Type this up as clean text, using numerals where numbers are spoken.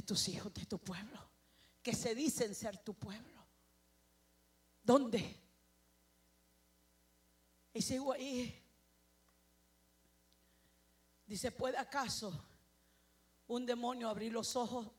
tus hijos, de tu pueblo, que se dicen ser tu pueblo. ¿Dónde? Y sigo ahí. Dice: ¿puede acaso un demonio abrir los ojos